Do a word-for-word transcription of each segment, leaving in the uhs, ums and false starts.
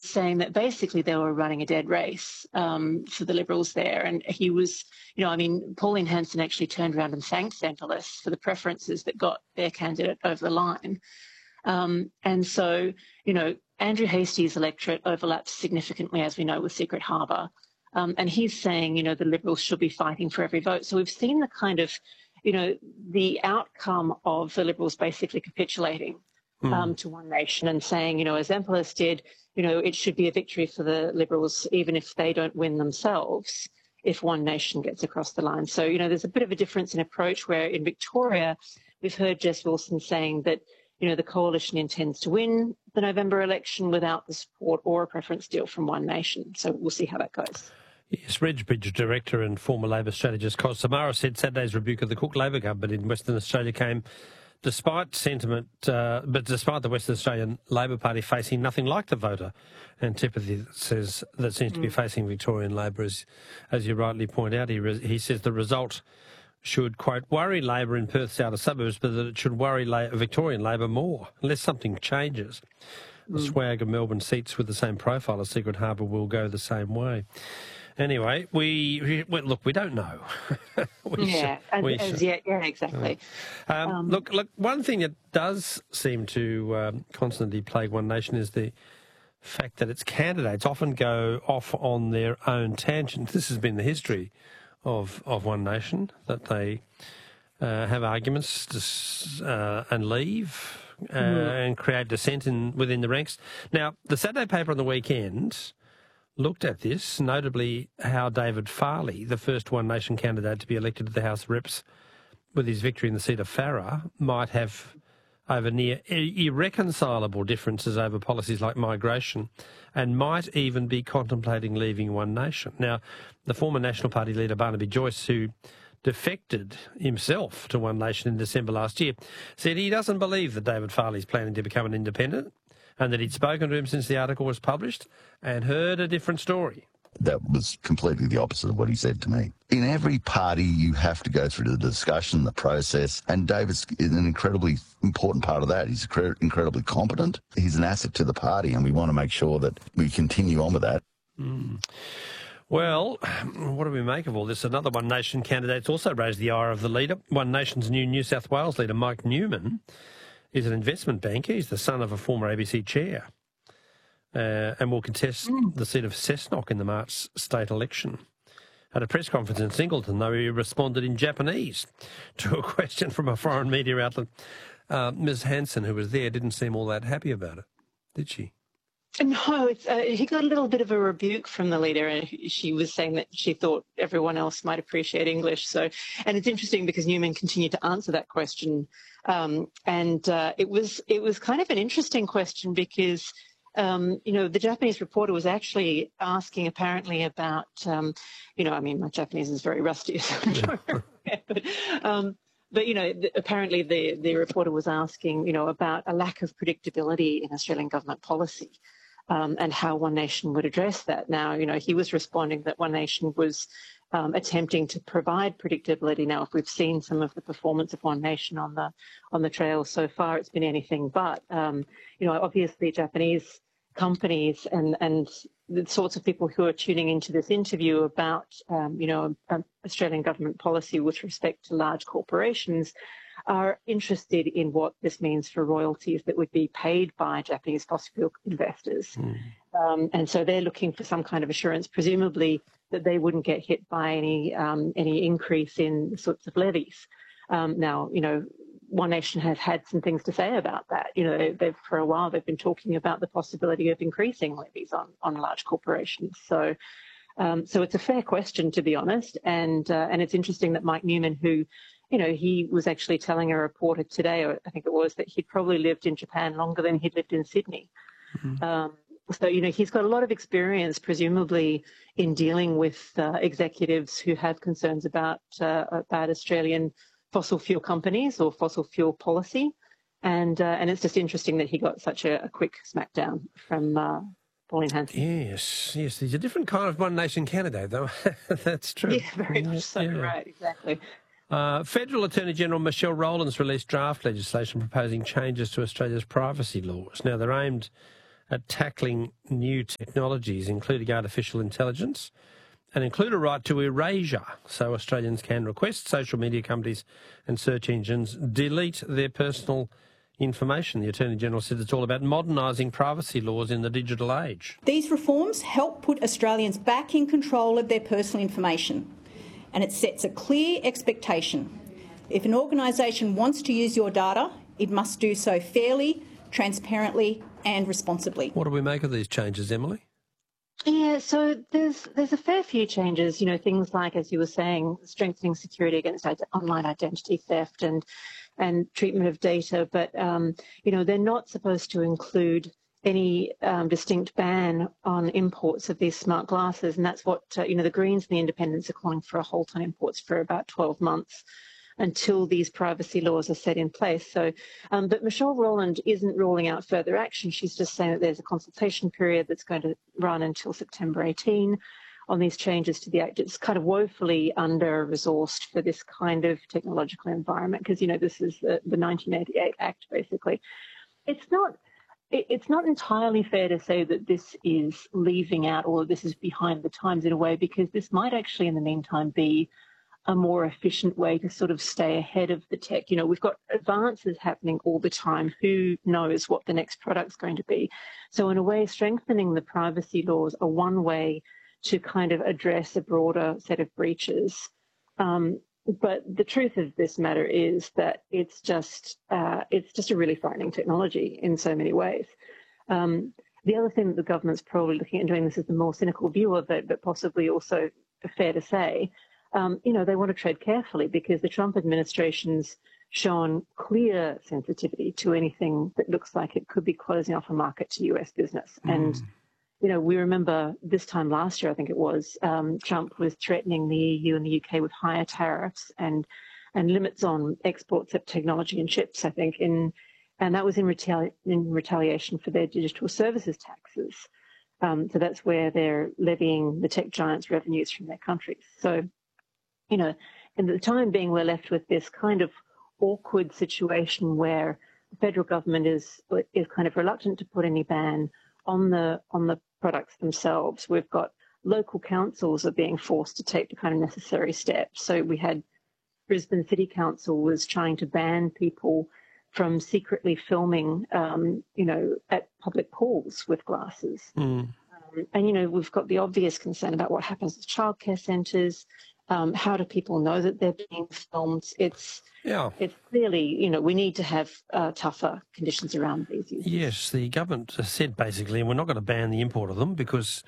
saying that basically they were running a dead race um, for the Liberals there. And he was, you know, I mean, Pauline Hanson actually turned around and thanked centralists for the preferences that got their candidate over the line. Um, and so, you know, Andrew Hastie's electorate overlaps significantly, as we know, with Secret Harbour. Um, and he's saying, you know, the Liberals should be fighting for every vote. So we've seen the kind of, you know, the outcome of the Liberals basically capitulating mm. um, to One Nation and saying, you know, as Ampellis did, you know, it should be a victory for the Liberals, even if they don't win themselves, if One Nation gets across the line. So, you know, there's a bit of a difference in approach where in Victoria, we've heard Jess Wilson saying that, you know, the coalition intends to win the November election without the support or a preference deal from One Nation. So we'll see how that goes. Yes, Redbridge director and former Labor strategist Kos Samara said Saturday's rebuke of the Cook Labor government in Western Australia came despite sentiment, uh, but despite the Western Australian Labor Party facing nothing like the voter antipathy that says that seems mm. to be facing Victorian Labor, as, as you rightly point out. He, he says the result should, quote, worry Labor in Perth's outer suburbs, but that it should worry La- Victorian Labor more, unless something changes. Mm. The swag of Melbourne seats with the same profile as Secret Harbour will go the same way. Anyway, we, we look. We don't know. we yeah, should, we as, as yet, yeah, exactly. Um, um, look, look. One thing that does seem to um, constantly plague One Nation is the fact that its candidates often go off on their own tangents. This has been the history of of One Nation, that they uh, have arguments to, uh, and leave uh, mm. and create dissent in, within the ranks. Now, the Saturday paper on the weekend looked at this, notably how David Farley, the first One Nation candidate to be elected to the House of Reps with his victory in the seat of Farrer, might have over near irreconcilable differences over policies like migration and might even be contemplating leaving One Nation. Now, the former National Party leader Barnaby Joyce, who defected himself to One Nation in December last year, said he doesn't believe that David Farley's planning to become an independent, and that he'd spoken to him since the article was published and heard a different story. That was completely the opposite of what he said to me. In every party, you have to go through the discussion, the process, and David's an incredibly important part of that. He's incredibly competent. He's an asset to the party, and we want to make sure that we continue on with that. Mm. Well, what do we make of all this? Another One Nation candidate's also raised the ire of the leader. One Nation's new New South Wales leader, Mike Newman, is an investment banker. He's the son of a former A B C chair uh, and will contest mm. the seat of Cessnock in the March state election. At a press conference in Singleton, though, he responded in Japanese to a question from a foreign media outlet. Uh, Miz Hanson, who was there, didn't seem all that happy about it, did she? No, it's, uh, he got a little bit of a rebuke from the leader, and she was saying that she thought everyone else might appreciate English. So, and it's interesting because Newman continued to answer that question, um, and uh, it was it was kind of an interesting question because um, you know the Japanese reporter was actually asking apparently about um, you know I mean my Japanese is very rusty, so I'm not sure, but. Um, But, you know, the, apparently the, the reporter was asking, you know, about a lack of predictability in Australian government policy um, and how One Nation would address that. Now, you know, he was responding that One Nation was um, attempting to provide predictability. Now, if we've seen some of the performance of One Nation on the on the trail so far, it's been anything but. Um, you know, obviously Japanese companies and, and the sorts of people who are tuning into this interview about, um, you know, um, Australian government policy with respect to large corporations are interested in what this means for royalties that would be paid by Japanese fossil fuel investors. Mm. Um, and so they're looking for some kind of assurance, presumably that they wouldn't get hit by any um, any increase in sorts of levies. Um, now, you know, One Nation have had some things to say about that. You know, they, they've for a while they've been talking about the possibility of increasing levies on, on large corporations. So, um, so it's a fair question, to be honest. And uh, and it's interesting that Mike Newman, who, you know, he was actually telling a reporter today, or I think it was, that he'd probably lived in Japan longer than he'd lived in Sydney. Mm-hmm. Um, so, you know, he's got a lot of experience, presumably, in dealing with uh, executives who have concerns about uh, about Australian fossil fuel companies or fossil fuel policy. And uh, and it's just interesting that he got such a, a quick smackdown from uh, Pauline Hanson. Yes, yes. He's a different kind of One Nation candidate, though. That's true. Yeah, very much so, yeah. Right, exactly. Uh, Federal Attorney-General Michelle Rowlands released draft legislation proposing changes to Australia's privacy laws. Now, they're aimed at tackling new technologies, including artificial intelligence, and include a right to erasure, so Australians can request social media companies and search engines delete their personal information. The Attorney-General said it's all about modernising privacy laws in the digital age. These reforms help put Australians back in control of their personal information, and it sets a clear expectation. If an organisation wants to use your data, it must do so fairly, transparently and responsibly. What do we make of these changes, Emily? Yeah, so there's there's a fair few changes, you know, things like, as you were saying, strengthening security against online identity theft and and treatment of data. But, um, you know, they're not supposed to include any um, distinct ban on imports of these smart glasses. And that's what, uh, you know, the Greens and the Independents are calling for a halt on imports for about twelve months until these privacy laws are set in place. So, um, but Michelle Rowland isn't ruling out further action. She's just saying that there's a consultation period that's going to run until September eighteenth on these changes to the Act. It's kind of woefully under-resourced for this kind of technological environment because, you know, this is the, the nineteen eighty-eight Act, basically. It's not... It's not entirely fair to say that this is leaving out or this is behind the times in a way, because this might actually, in the meantime, be a more efficient way to sort of stay ahead of the tech. You know, we've got advances happening all the time. Who knows what the next product's going to be? So in a way, strengthening the privacy laws are one way to kind of address a broader set of breaches. Um, But the truth of this matter is that it's just uh, it's just a really frightening technology in so many ways. Um, the other thing that the government's probably looking at doing, this is the more cynical view of it, but possibly also fair to say, um, you know, they want to tread carefully because the Trump administration's shown clear sensitivity to anything that looks like it could be closing off a market to U S business. Mm. And you know, we remember this time last year, I think it was, um, Trump was threatening the E U and the U K with higher tariffs and and limits on exports of technology and chips, I think, in, and that was in, retali- in retaliation for their digital services taxes. Um, so that's where they're levying the tech giants' revenues from their countries. So, you know, in the time being, we're left with this kind of awkward situation where the federal government is is kind of reluctant to put any ban on the on the products themselves. We've got local councils are being forced to take the kind of necessary steps. So we had Brisbane City Council was trying to ban people from secretly filming, um, you know, at public pools with glasses. Mm. Um, and, you know, we've got the obvious concern about what happens at childcare centres. Um, how do people know that they're being filmed? It's yeah. It's clearly, you know, we need to have uh, tougher conditions around these users. Yes, the government said basically, we're not going to ban the import of them because,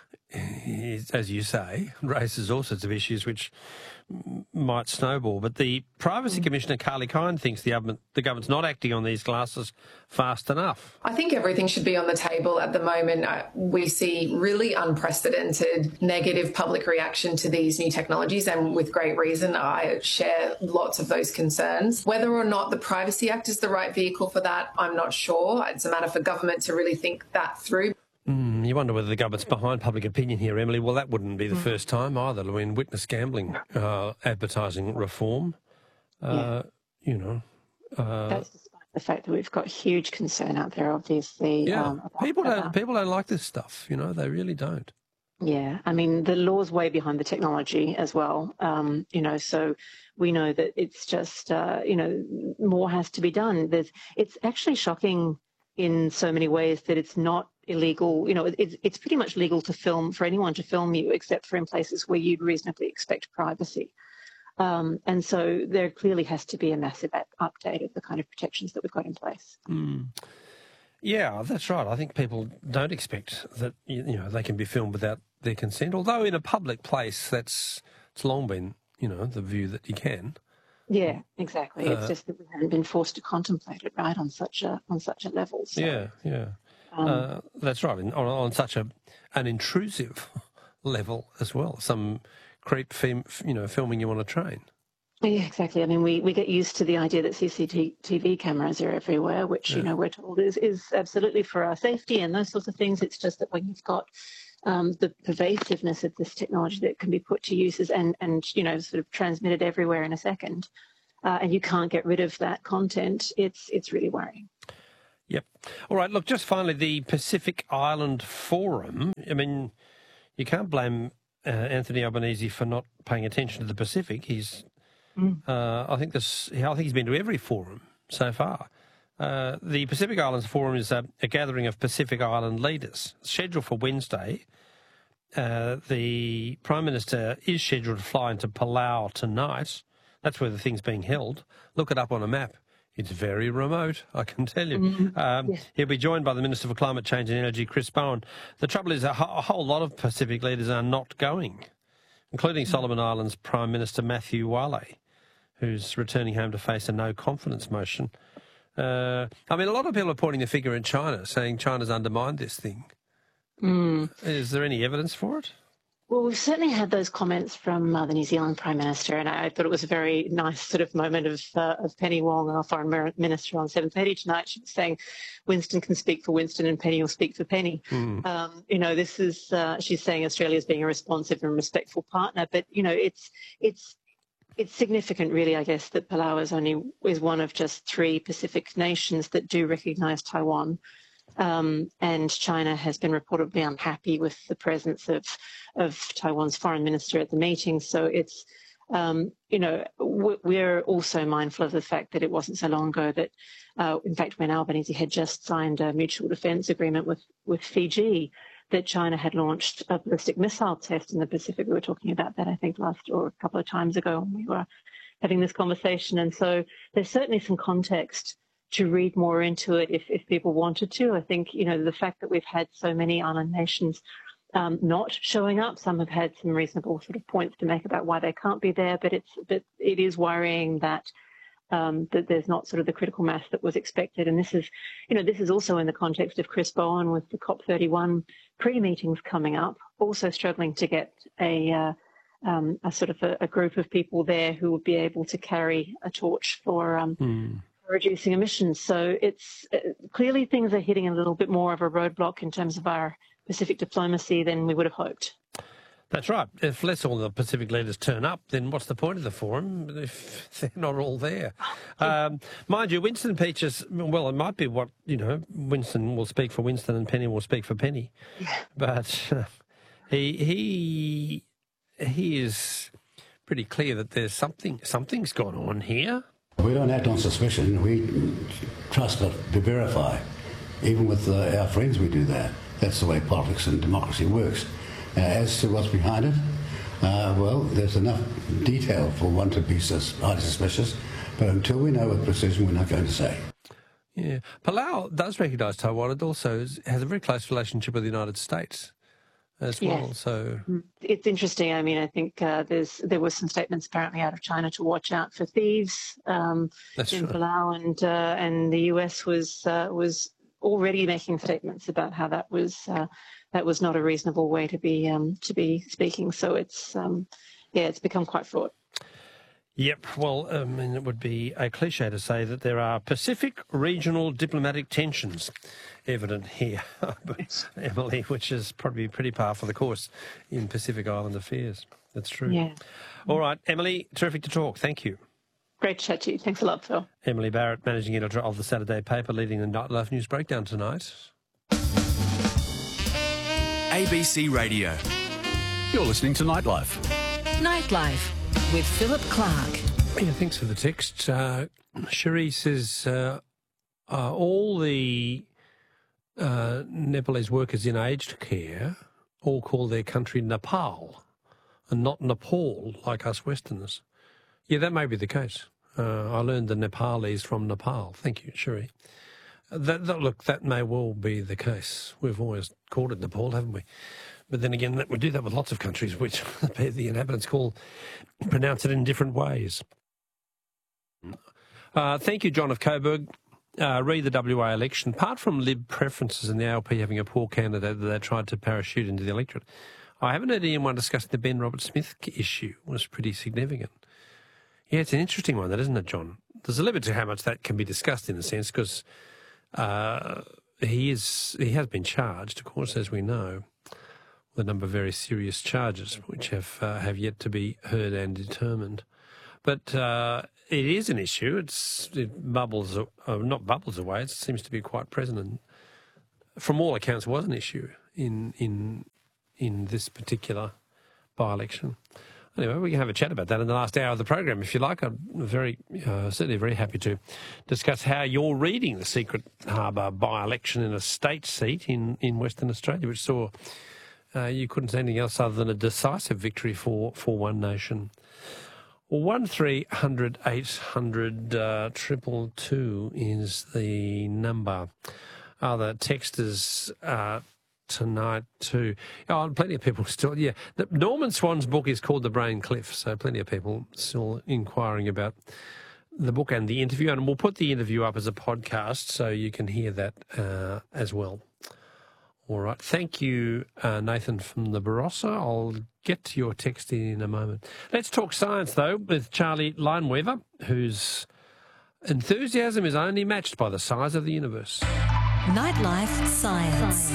as you say, raises all sorts of issues which might snowball. But the Privacy mm. Commissioner, Carly Kine, thinks the government, the government's not acting on these glasses fast enough. I think everything should be on the table at the moment. We see really unprecedented negative public reaction to these new technologies, and with great reason. I share lots of those concerns. Whether or not the Privacy Act is the right vehicle for that, I'm not sure. It's a matter for government to really think that through. Mm, you wonder whether the government's behind public opinion here, Emily. Well, that wouldn't be the mm. first time either. When witness gambling uh, advertising reform, uh, yeah. you know. Uh, That's despite the fact that we've got huge concern out there, obviously. Yeah, um, people don't. People don't like this stuff. You know, they really don't. Yeah, I mean, the law's way behind the technology as well. Um, you know, so we know that it's just, uh, you know, more has to be done. There's, it's actually shocking in so many ways that it's not illegal. You know, it's it's pretty much legal to film, for anyone to film you, except for in places where you'd reasonably expect privacy. Um, and so there clearly has to be a massive update of the kind of protections that we've got in place. Mm. Yeah, that's right. I think people don't expect that, you know, they can be filmed without their consent, although in a public place that's it's long been, you know, the view that you can. Yeah, exactly. Uh, it's just that we haven't been forced to contemplate it, right, on such a on such a level. So, yeah, yeah. Um, uh, that's right, on, on such a an intrusive level as well. Some creep, film, you know, filming you on a train. Yeah, exactly. I mean, we, we get used to the idea that C C T V cameras are everywhere, which, yeah. you know, we're told is, is absolutely for our safety and those sorts of things. It's just that when you've got um, the pervasiveness of this technology that can be put to uses and, and you know, sort of transmitted everywhere in a second, uh, and you can't get rid of that content, it's it's really worrying. Yep. All right, look, just finally, the Pacific Island Forum. I mean, you can't blame uh, Anthony Albanese for not paying attention to the Pacific. He's, mm. uh, I think this, I think he's been to every forum so far. Uh, the Pacific Islands Forum is a, a gathering of Pacific Island leaders, scheduled for Wednesday. Uh, the Prime Minister is scheduled to fly into Palau tonight. That's where the thing's being held. Look it up on a map. It's very remote, I can tell you. Mm-hmm. um, yes. He'll be joined by the Minister for Climate Change and Energy, Chris Bowen. The trouble is a, ho- a whole lot of Pacific leaders are not going, including mm-hmm. Solomon Islands Prime Minister Matthew Wale, who's returning home to face a no-confidence motion. Uh, I mean, a lot of people are pointing the finger at China, saying China's undermined this thing. Mm. Is there any evidence for it? Well, we've certainly had those comments from uh, the New Zealand Prime Minister, and I, I thought it was a very nice sort of moment of, uh, of Penny Wong, our Foreign Minister, on seven thirty tonight. She was saying Winston can speak for Winston and Penny will speak for Penny. Mm. Um, you know, this is, uh, she's saying Australia's being a responsive and respectful partner, but, you know, it's, it's, it's significant, really, I guess, that Palau is only is one of just three Pacific nations that do recognise Taiwan. Um, and China has been reportedly unhappy with the presence of, of Taiwan's foreign minister at the meeting. So it's, um, you know, we're also mindful of the fact that it wasn't so long ago that, uh, in fact, when Albanese had just signed a mutual defence agreement with, with Fiji, that China had launched a ballistic missile test in the Pacific. We were talking about that, I think, last or a couple of times ago when we were having this conversation. And so there's certainly some context to read more into it if, if people wanted to. I think, you know, the fact that we've had so many island nations um, not showing up, some have had some reasonable sort of points to make about why they can't be there, but it's but it is worrying that um, that there's not sort of the critical mass that was expected. And this is, you know, this is also in the context of Chris Bowen with the COP thirty-one pre-meetings coming up, also struggling to get a uh, um, a sort of a, a group of people there who would be able to carry a torch for um, mm. reducing emissions. So it's uh, clearly things are hitting a little bit more of a roadblock in terms of our Pacific diplomacy than we would have hoped. That's right. If less all the Pacific leaders turn up, then what's the point of the forum if they're not all there? Um, mind you, Winston Peters, well, it might be what, you know, Winston will speak for Winston and Penny will speak for Penny. Yeah. But uh, he he he is pretty clear that there's something, something's gone on here. We don't act on suspicion. We trust but to verify. Even with uh, our friends, we do that. That's the way politics and democracy works. Uh, as to what's behind it, uh, well, there's enough detail for one to be sus- highly suspicious, but until we know with precision, we're not going to say. Yeah. Palau does recognise Taiwan. It also is, has a very close relationship with the United States as well. Yes. So it's interesting. I mean, I think uh, there's there were some statements apparently out of China to watch out for thieves um, in true. Palau, and uh, and the U S was uh, was already making statements about how that was uh, that was not a reasonable way to be um, to be speaking. So it's um, yeah, it's become quite fraught. Yep. Well, I mean, it would be a cliche to say that there are Pacific regional diplomatic tensions evident here, Emily, which is probably pretty par for the course in Pacific Island affairs. That's true. Yeah. All right, Emily, terrific to talk. Thank you. Great to chat to you. Thanks a lot, Phil. Emily Barrett, Managing Editor of the Saturday Paper, leading the Nightlife News Breakdown tonight. A B C Radio. You're listening to Nightlife. Nightlife with Philip Clark. Yeah, thanks for the text. Uh, Cherie says uh, uh, all the uh, Nepalese workers in aged care all call their country Nepal and not Nepal like us Westerners. Yeah, that may be the case. Uh, I learned the Nepalese from Nepal. Thank you, Cherie. That, that, look, that may well be the case. We've always called it Nepal, haven't we? But then again, that, we do that with lots of countries, which the inhabitants call, pronounce it in different ways. Uh, thank you, John of Coburg. Uh, read the W A election. Apart from Lib preferences and the A L P having a poor candidate that they tried to parachute into the electorate, I haven't heard anyone discussing the Ben Roberts-Smith issue. It was pretty significant. Yeah, it's an interesting one, that isn't it, John? There's a limit to how much that can be discussed in a sense, because uh, he is he has been charged, of course, as we know, with a number of very serious charges, which have uh, have yet to be heard and determined. But uh, it is an issue. It's it bubbles, uh, not bubbles away. It seems to be quite present, and from all accounts, was an issue in in in this particular by-election. Anyway, we can have a chat about that in the last hour of the program, if you like. I'm very, uh, certainly very happy to discuss how you're reading the Secret Harbour by-election in a state seat in, in Western Australia, which saw uh, you couldn't say anything else other than a decisive victory for, for One Nation. One three hundred eight hundred uh, triple two is the number. Other texters uh, tonight too. Oh, plenty of people still, yeah. The, Norman Swan's book is called The Brain Cliff, so plenty of people still inquiring about the book and the interview, and we'll put the interview up as a podcast so you can hear that uh, as well. All right. Thank you, uh, Nathan from the Barossa. I'll get to your text in a moment. Let's talk science, though, with Charlie Lineweaver, whose enthusiasm is only matched by the size of the universe. Nightlife Science.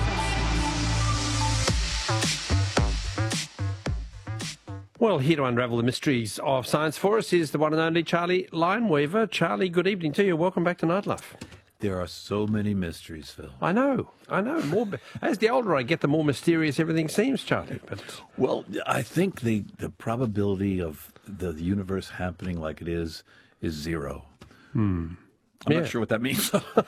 Well, here to unravel the mysteries of science for us is the one and only Charlie Lineweaver. Charlie, good evening to you. Welcome back to Nightlife. There are so many mysteries, Phil. I know, I know. More, as the older I get, the more mysterious everything seems, Charlie. But well, I think the, the probability of the universe happening like it is is zero. Hmm. I'm yeah. not sure what that means.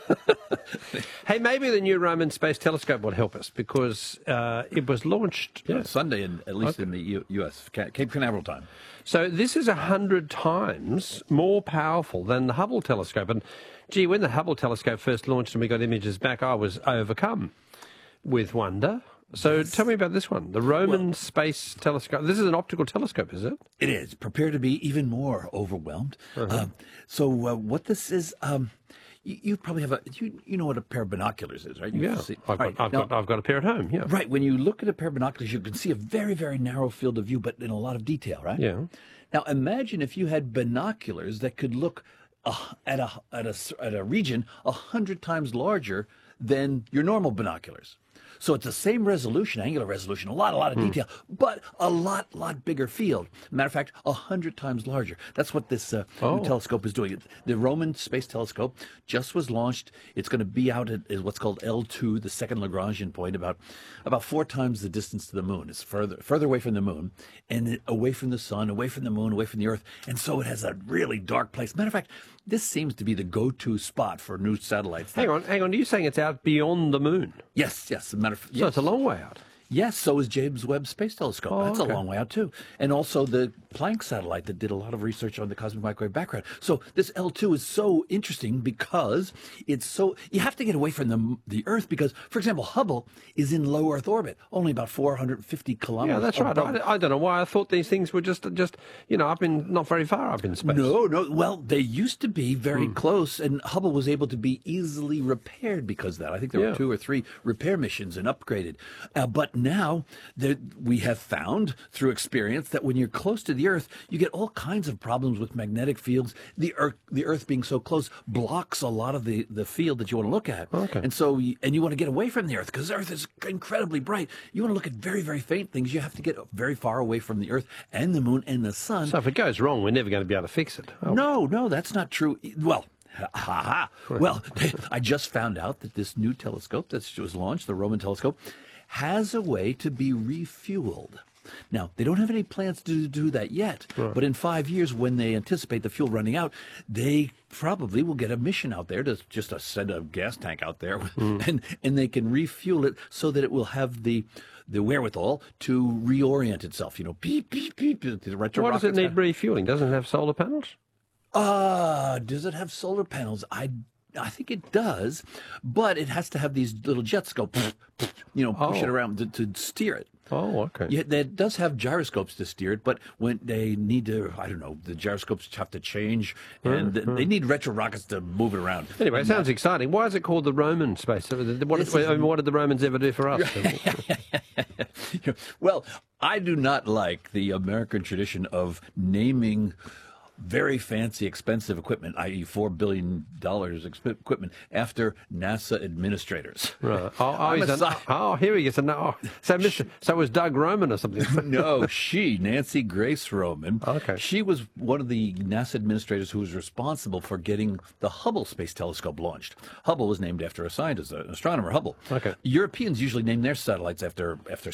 Hey, maybe the new Roman Space Telescope would help us, because uh, it was launched yeah, Sunday, in, at least okay. in the U- U.S., Cape Canaveral time. So this is a hundred times more powerful than the Hubble telescope. And gee, when the Hubble telescope first launched and we got images back, I was overcome with wonder. So yes. Tell me about this one, the Roman well, Space Telescope. This is an optical telescope, is it? It is. Prepare to be even more overwhelmed. Uh-huh. Um, so uh, what this is, um, you, you probably have a, you, you know what a pair of binoculars is, right? You yeah, see, I've, right. got, I've, now, got, I've got a pair at home, yeah. Right, when you look at a pair of binoculars, you can see a very, very narrow field of view, but in a lot of detail, right? Yeah. Now imagine if you had binoculars that could look uh, at a at a at a region a hundred times larger than your normal binoculars. So it's the same resolution, angular resolution, a lot, a lot of detail, mm. but a lot, lot bigger field. Matter of fact, a hundred times larger. That's what this uh, oh. new telescope is doing. The Roman Space Telescope just was launched. It's going to be out at, at what's called L two, the second Lagrangian point, about about four times the distance to the moon. It's further further away from the moon, and it, away from the sun, away from the moon, away from the Earth, and so it has a really dark place. Matter of fact, this seems to be the go-to spot for new satellites. Hang on, hang on. Are you saying it's out beyond the moon? Yes, yes. As a matter of, yes. So it's a long way out. Yes, so is James Webb Space Telescope. Oh, That's okay. a long way out, too. And also the Planck satellite that did a lot of research on the cosmic microwave background. So this L two is so interesting because it's so... You have to get away from the the Earth because, for example, Hubble is in low Earth orbit, only about four hundred fifty kilometers. Yeah, that's right. I, I don't know why I thought these things were just, just you know, up in not very far up in space. No, no. Well, they used to be very mm. close, and Hubble was able to be easily repaired because of that. I think there yeah. were two or three repair missions and upgraded. Uh, but now... that we have found through experience that when you're close to the Earth, you get all kinds of problems with magnetic fields. The Earth, the Earth being so close, blocks a lot of the, the field that you want to look at. Okay. And so, you, and you want to get away from the Earth because the Earth is incredibly bright. You want to look at very, very faint things. You have to get very far away from the Earth and the Moon and the Sun. So if it goes wrong, we're never going to be able to fix it. Oh. No, no, that's not true. Well, Ha ha. Well, I just found out that this new telescope that was launched, the Roman telescope, has a way to be refueled. Now, they don't have any plans to do that yet, right. but in five years, when they anticipate the fuel running out, they probably will get a mission out there to just to send a gas tank out there, mm. and, and they can refuel it so that it will have the the wherewithal to reorient itself. You know, beep, beep, beep. The retro Why does it need refueling? Doesn't it have solar panels? Uh, does it have solar panels? I I think it does, but it has to have these little jets go, you know, push oh. it around to, to steer it. Oh, okay. Yeah, that does have gyroscopes to steer it, but when they need to, I don't know, the gyroscopes have to change, and mm-hmm. they need retro rockets to move it around. Anyway, it sounds exciting. Why is it called the Roman space? What, is, I mean, what did the Romans ever do for us? Well, I do not like the American tradition of naming very fancy, expensive equipment, that is four billion dollars exp- equipment, after NASA administrators. Right. Oh, oh, I'm he's a an- sci- oh, here he gets a no. Oh, so, Mister so it was Doug Roman or something. No, she, Nancy Grace Roman, Okay. she was one of the NASA administrators who was responsible for getting the Hubble Space Telescope launched. Hubble was named after a scientist, an astronomer, Hubble. Okay. Europeans usually name their satellites after after